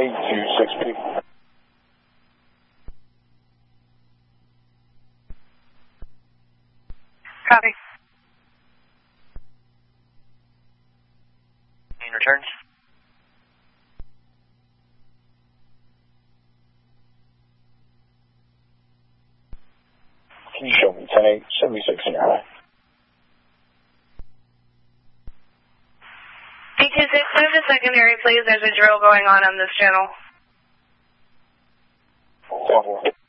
826P. Copy. Main returns. Can you show me 10-8, 76 in your high? D26, move to secondary, please. There's a drill going on this channel. 10-4.